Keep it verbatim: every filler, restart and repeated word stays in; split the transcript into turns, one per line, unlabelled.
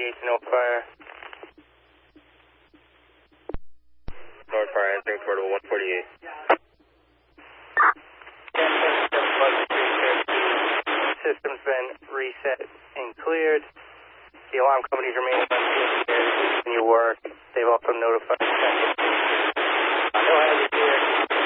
forty-eight to no fire. North fire entering portable one forty-eight. System's been reset and cleared. The alarm companies remain